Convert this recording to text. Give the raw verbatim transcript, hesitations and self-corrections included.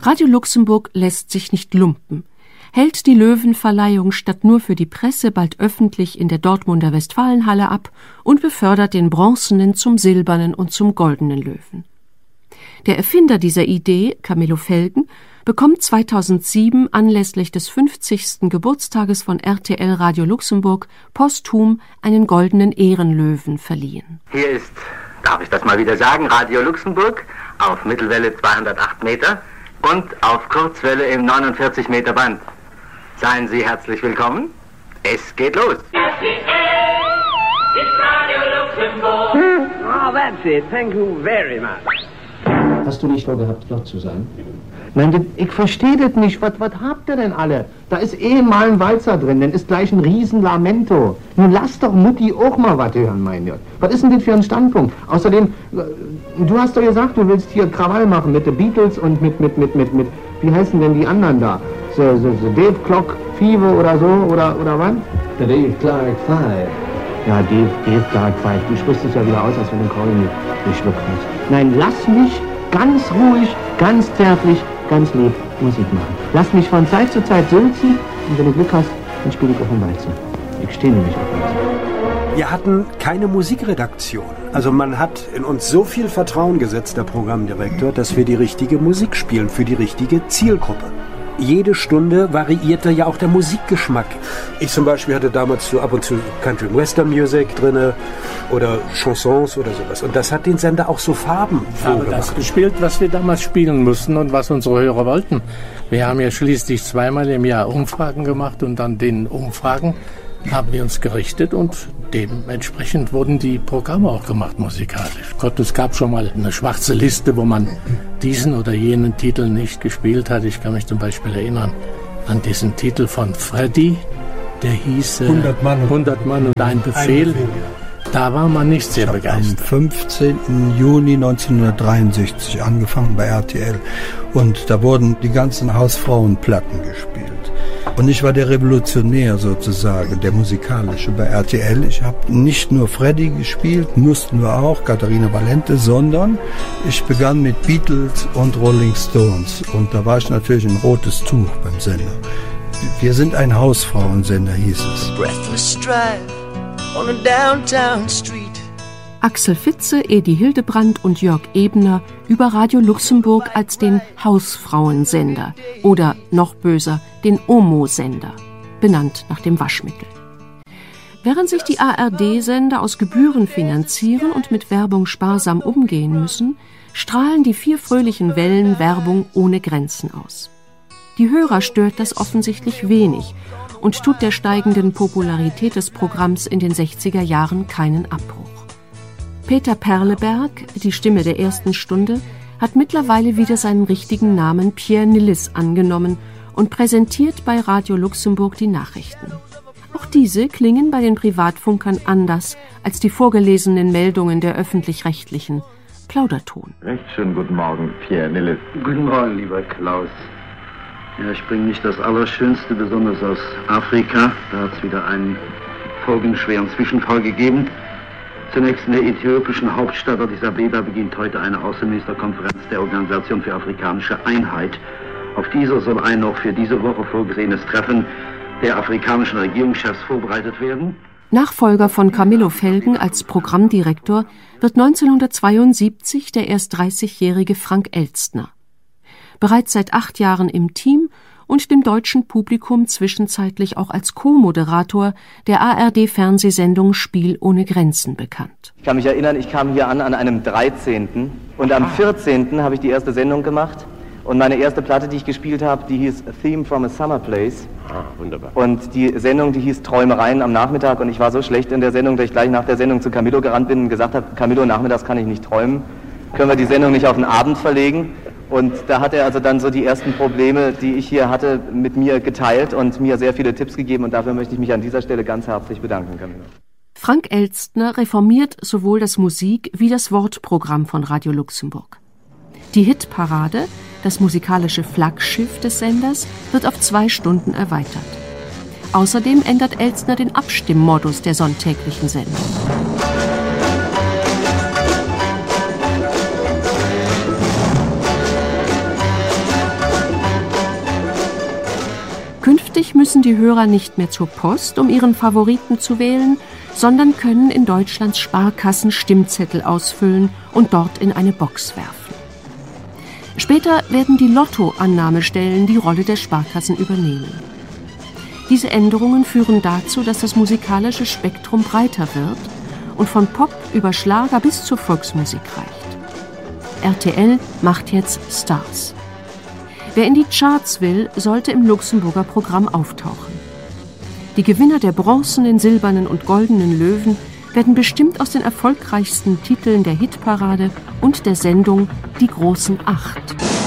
Radio Luxemburg lässt sich nicht lumpen, hält die Löwenverleihung statt nur für die Presse bald öffentlich in der Dortmunder Westfalenhalle ab und befördert den bronzenen zum silbernen und zum goldenen Löwen. Der Erfinder dieser Idee, Camillo Felgen, bekommt zweitausendsieben anlässlich des fünfzigsten Geburtstages von R T L Radio Luxemburg posthum einen goldenen Ehrenlöwen verliehen. Hier ist, darf ich das mal wieder sagen, Radio Luxemburg auf Mittelwelle zweihundertacht Meter und auf Kurzwelle im neunundvierzig Meter Band. Seien Sie herzlich willkommen. Es geht los. Oh, that's it. Thank you very much. Hast du nicht vorgehabt, dort zu sein? Nein, ich verstehe das nicht. Was, was habt ihr denn alle? Da ist eh mal ein Walzer drin, dann ist gleich ein riesen Lamento. Nun lass doch Mutti auch mal was hören, mein Gott. Was ist denn das für ein Standpunkt? Außerdem, du hast doch gesagt, du willst hier Krawall machen mit den Beatles und mit, mit, mit, mit, mit, wie heißen denn die anderen da? So, so, so Dave Clark Fever oder so, oder, oder was? Der Dave Clark Five. Ja, Dave, Dave Clark Five. Du sprichst es ja wieder aus, als wenn du den Korn nicht geschluckt hast. Nein, lass mich ganz ruhig, ganz zärtlich, ganz lieb Musik machen. Lass mich von Zeit zu Zeit sülzen und wenn du Glück hast, dann spiele ich auch ein Walzer. Ich stehe nämlich auf Walzer. Wir hatten keine Musikredaktion. Also man hat in uns so viel Vertrauen gesetzt, der Programmdirektor, dass wir die richtige Musik spielen für die richtige Zielgruppe. Jede Stunde variierte ja auch der Musikgeschmack. Ich zum Beispiel hatte damals so ab und zu Country and Western Music drin oder Chansons oder sowas. Und das hat den Sender auch so Farben vorgemacht. Das gespielt, was wir damals spielen mussten und was unsere Hörer wollten. Wir haben ja schließlich zweimal im Jahr Umfragen gemacht und an den Umfragen haben wir uns gerichtet und dementsprechend wurden die Programme auch gemacht musikalisch. Gott, es gab schon mal eine schwarze Liste, wo man diesen oder jenen Titel nicht gespielt hat. Ich kann mich zum Beispiel erinnern an diesen Titel von Freddy, der hieß äh, hundert Mann und, hundert Mann und ein Befehl. Ein Befehl ja. Da war man nicht sehr begeistert. Am fünfzehnten Juni neunzehnhundertdreiundsechzig angefangen bei R T L und da wurden die ganzen Hausfrauenplatten gespielt. Und ich war der Revolutionär sozusagen, der musikalische bei R T L. Ich habe nicht nur Freddy gespielt, mussten wir auch, Katharina Valente, sondern ich begann mit Beatles und Rolling Stones. Und da war ich natürlich ein rotes Tuch beim Sender. Wir sind ein Hausfrauensender, hieß es. Breathless drive on a downtown street. Axel Fitze, Edi Hildebrand und Jörg Ebner über Radio Luxemburg als den Hausfrauensender oder noch böser, den Omo-Sender, benannt nach dem Waschmittel. Während sich die A R D-Sender aus Gebühren finanzieren und mit Werbung sparsam umgehen müssen, strahlen die vier fröhlichen Wellen Werbung ohne Grenzen aus. Die Hörer stört das offensichtlich wenig und tut der steigenden Popularität des Programms in den sechziger Jahren keinen Abbruch. Peter Perleberg, die Stimme der ersten Stunde, hat mittlerweile wieder seinen richtigen Namen Pierre Nilles angenommen und präsentiert bei Radio Luxemburg die Nachrichten. Auch diese klingen bei den Privatfunkern anders als die vorgelesenen Meldungen der Öffentlich-Rechtlichen. Plauderton. Recht schönen guten Morgen, Pierre Nilles. Guten Morgen, lieber Klaus. Ja, ich bringe nicht das Allerschönste, besonders aus Afrika. Da hat es wieder einen folgenschweren Zwischenfall gegeben. Zunächst in der äthiopischen Hauptstadt Addis Abeba beginnt heute eine Außenministerkonferenz der Organisation für afrikanische Einheit. Auf dieser soll ein noch für diese Woche vorgesehenes Treffen der afrikanischen Regierungschefs vorbereitet werden. Nachfolger von Camillo Felgen als Programmdirektor wird neunzehnhundertzweiundsiebzig der erst dreißigjährige Frank Elstner. Bereits seit acht Jahren im Team und dem deutschen Publikum zwischenzeitlich auch als Co-Moderator der A R D-Fernsehsendung Spiel ohne Grenzen bekannt. Ich kann mich erinnern, ich kam hier an an einem dreizehnten und am vierzehnten habe ich die erste Sendung gemacht und meine erste Platte, die ich gespielt habe, die hieß A Theme from a Summer Place. Ah, wunderbar. Und die Sendung, die hieß Träumereien am Nachmittag und ich war so schlecht in der Sendung, dass ich gleich nach der Sendung zu Camillo gerannt bin und gesagt habe, Camillo, nachmittags kann ich nicht träumen, können wir die Sendung nicht auf den Abend verlegen? Und da hat er also dann so die ersten Probleme, die ich hier hatte, mit mir geteilt und mir sehr viele Tipps gegeben. Und dafür möchte ich mich an dieser Stelle ganz herzlich bedanken, Camillo. Frank Elstner reformiert sowohl das Musik- wie das Wortprogramm von Radio Luxemburg. Die Hitparade, das musikalische Flaggschiff des Senders, wird auf zwei Stunden erweitert. Außerdem ändert Elstner den Abstimmmodus der sonntäglichen Sendung. müssen die Hörer nicht mehr zur Post, um ihren Favoriten zu wählen, sondern können in Deutschlands Sparkassen Stimmzettel ausfüllen und dort in eine Box werfen. Später werden die Lotto-Annahmestellen die Rolle der Sparkassen übernehmen. Diese Änderungen führen dazu, dass das musikalische Spektrum breiter wird und von Pop über Schlager bis zur Volksmusik reicht. R T L macht jetzt Stars. Wer in die Charts will, sollte im Luxemburger Programm auftauchen. Die Gewinner der bronzenen, silbernen und goldenen Löwen werden bestimmt aus den erfolgreichsten Titeln der Hitparade und der Sendung Die großen Acht.